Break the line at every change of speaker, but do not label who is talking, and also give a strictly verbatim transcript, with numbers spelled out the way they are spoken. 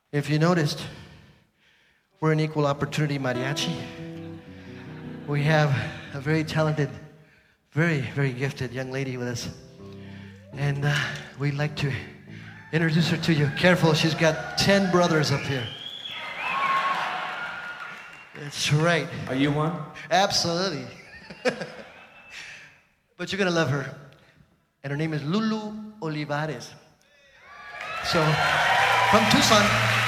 If you noticed, we're an equal opportunity mariachi. We have a very talented, very, very gifted young lady with us. And uh, we'd like to introduce her to you. Careful, she's got ten brothers up here. That's right.
Are you one?
Absolutely. But you're gonna love her. And her name is Lulu Olivares. So, from Tucson.